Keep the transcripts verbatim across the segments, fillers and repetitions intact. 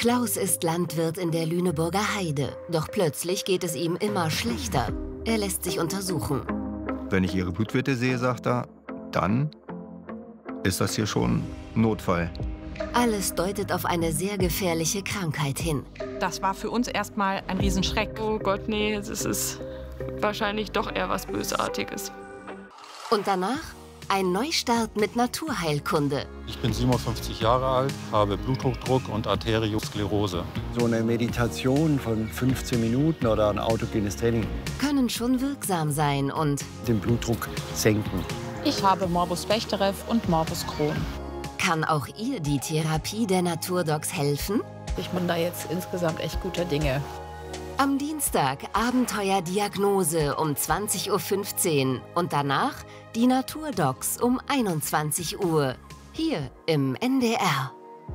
Klaus ist Landwirt in der Lüneburger Heide. Doch plötzlich geht es ihm immer schlechter. Er lässt sich untersuchen. Wenn ich Ihre Blutwerte sehe, sagt er, dann ist das hier schon ein Notfall. Alles deutet auf eine sehr gefährliche Krankheit hin. Das war für uns erstmal ein Riesenschreck. Oh Gott, nee, es ist wahrscheinlich doch eher was Bösartiges. Und danach ein Neustart mit Naturheilkunde. Ich bin siebenundfünfzig Jahre alt, habe Bluthochdruck und Arteriosklerose. So eine Meditation von fünfzehn Minuten oder ein autogenes Training können schon wirksam sein und den Blutdruck senken. Ich habe Morbus Bechterew und Morbus Crohn. Kann auch ihr die Therapie der Naturdocs helfen? Ich bin da jetzt insgesamt echt guter Dinge. Am Dienstag Abenteuerdiagnose um zwanzig Uhr fünfzehn und danach die Naturdocs um einundzwanzig Uhr. Hier im N D R.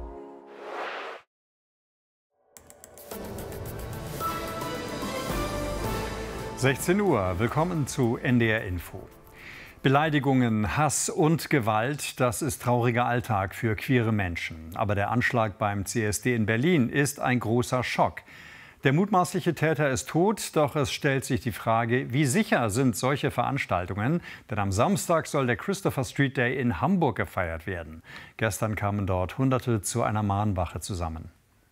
sechzehn Uhr, willkommen zu N D R Info. Beleidigungen, Hass und Gewalt, das ist trauriger Alltag für queere Menschen. Aber der Anschlag beim C S D in Berlin ist ein großer Schock. Der mutmaßliche Täter ist tot, doch es stellt sich die Frage, wie sicher sind solche Veranstaltungen? Denn am Samstag soll der Christopher Street Day in Hamburg gefeiert werden. Gestern kamen dort Hunderte zu einer Mahnwache zusammen.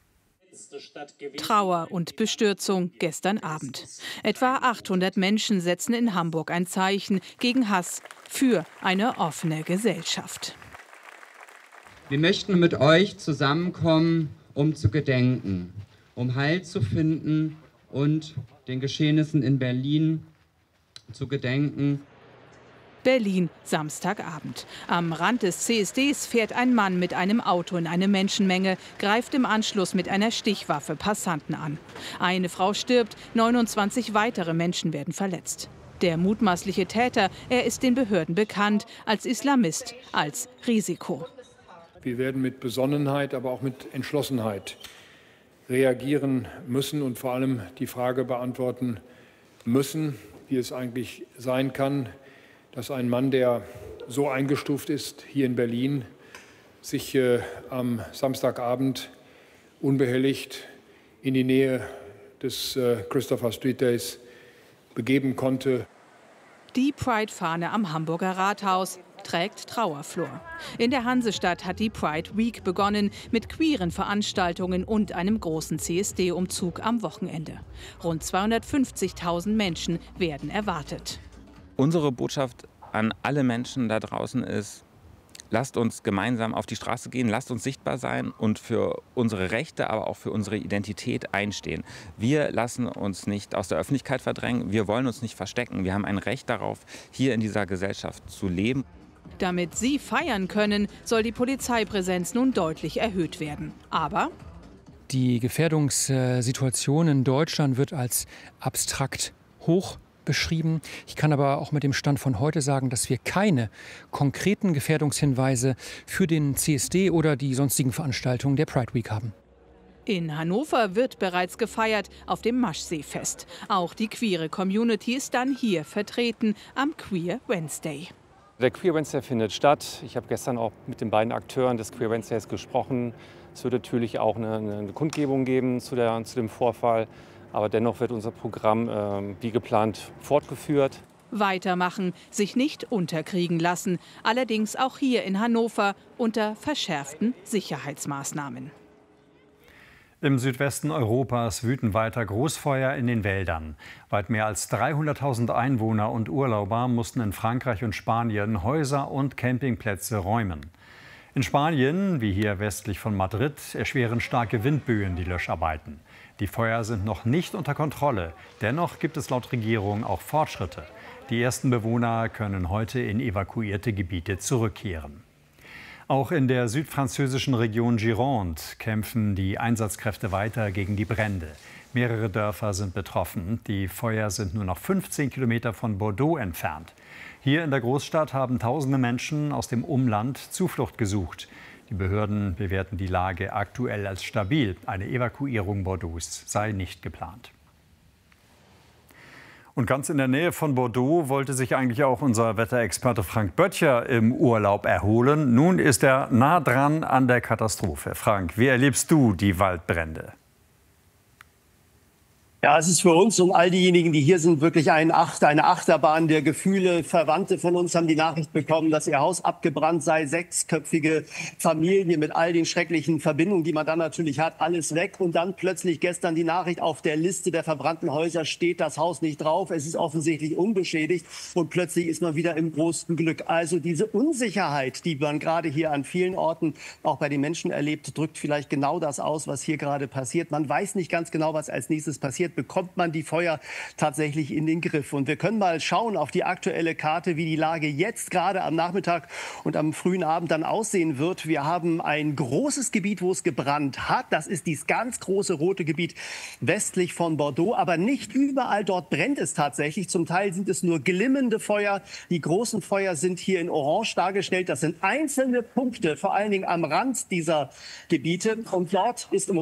Trauer und Bestürzung gestern Abend. Etwa achthundert Menschen setzen in Hamburg ein Zeichen gegen Hass, für eine offene Gesellschaft. Wir möchten mit euch zusammenkommen, um zu gedenken, um Halt zu finden und den Geschehnissen in Berlin zu gedenken. Berlin, Samstagabend. Am Rand des C S Ds fährt ein Mann mit einem Auto in eine Menschenmenge, greift im Anschluss mit einer Stichwaffe Passanten an. Eine Frau stirbt, neunundzwanzig weitere Menschen werden verletzt. Der mutmaßliche Täter, er ist den Behörden bekannt als Islamist, als Risiko. Wir werden mit Besonnenheit, aber auch mit Entschlossenheit reagieren müssen und vor allem die Frage beantworten müssen, wie es eigentlich sein kann, dass ein Mann, der so eingestuft ist hier in Berlin, sich äh, am Samstagabend unbehelligt in die Nähe des äh, Christopher Street Days begeben konnte. Die Pride-Fahne am Hamburger Rathaus trägt Trauerflor. In der Hansestadt hat die Pride Week begonnen mit queeren Veranstaltungen und einem großen C S D-Umzug am Wochenende. Rund zweihundertfünfzigtausend Menschen werden erwartet. Unsere Botschaft an alle Menschen da draußen ist, lasst uns gemeinsam auf die Straße gehen, lasst uns sichtbar sein und für unsere Rechte, aber auch für unsere Identität einstehen. Wir lassen uns nicht aus der Öffentlichkeit verdrängen, wir wollen uns nicht verstecken. Wir haben ein Recht darauf, hier in dieser Gesellschaft zu leben. Damit sie feiern können, soll die Polizeipräsenz nun deutlich erhöht werden. Aber die Gefährdungssituation in Deutschland wird als abstrakt hoch beschrieben. Ich kann aber auch mit dem Stand von heute sagen, dass wir keine konkreten Gefährdungshinweise für den C S D oder die sonstigen Veranstaltungen der Pride Week haben. In Hannover wird bereits gefeiert auf dem Maschseefest. Auch die queere Community ist dann hier vertreten am Queer Wednesday. Der Queer Wednesday findet statt. Ich habe gestern auch mit den beiden Akteuren des Queer Wednesdays gesprochen. Es wird natürlich auch eine, eine Kundgebung geben zu, der, zu dem Vorfall. Aber dennoch wird unser Programm äh, wie geplant fortgeführt. Weitermachen, sich nicht unterkriegen lassen. Allerdings auch hier in Hannover unter verschärften Sicherheitsmaßnahmen. Im Südwesten Europas wüten weiter Großfeuer in den Wäldern. Weit mehr als dreihunderttausend Einwohner und Urlauber mussten in Frankreich und Spanien Häuser und Campingplätze räumen. In Spanien, wie hier westlich von Madrid, erschweren starke Windböen die Löscharbeiten. Die Feuer sind noch nicht unter Kontrolle. Dennoch gibt es laut Regierung auch Fortschritte. Die ersten Bewohner können heute in evakuierte Gebiete zurückkehren. Auch in der südfranzösischen Region Gironde kämpfen die Einsatzkräfte weiter gegen die Brände. Mehrere Dörfer sind betroffen. Die Feuer sind nur noch fünfzehn Kilometer von Bordeaux entfernt. Hier in der Großstadt haben tausende Menschen aus dem Umland Zuflucht gesucht. Die Behörden bewerten die Lage aktuell als stabil. Eine Evakuierung Bordeaux sei nicht geplant. Und ganz in der Nähe von Bordeaux wollte sich eigentlich auch unser Wetterexperte Frank Böttcher im Urlaub erholen. Nun ist er nah dran an der Katastrophe. Frank, wie erlebst du die Waldbrände? Ja, es ist für uns und all diejenigen, die hier sind, wirklich ein Acht, eine Achterbahn der Gefühle. Verwandte von uns haben die Nachricht bekommen, dass ihr Haus abgebrannt sei. Sechsköpfige Familie mit all den schrecklichen Verbindungen, die man dann natürlich hat, alles weg. Und dann plötzlich gestern die Nachricht, auf der Liste der verbrannten Häuser steht das Haus nicht drauf. Es ist offensichtlich unbeschädigt und plötzlich ist man wieder im großen Glück. Also diese Unsicherheit, die man gerade hier an vielen Orten auch bei den Menschen erlebt, drückt vielleicht genau das aus, was hier gerade passiert. Man weiß nicht ganz genau, was als nächstes passiert. Bekommt man die Feuer tatsächlich in den Griff. Und wir können mal schauen auf die aktuelle Karte, wie die Lage jetzt gerade am Nachmittag und am frühen Abend dann aussehen wird. Wir haben ein großes Gebiet, wo es gebrannt hat. Das ist dieses ganz große rote Gebiet westlich von Bordeaux. Aber nicht überall dort brennt es tatsächlich. Zum Teil sind es nur glimmende Feuer. Die großen Feuer sind hier in Orange dargestellt. Das sind einzelne Punkte, vor allen Dingen am Rand dieser Gebiete. Und dort ist im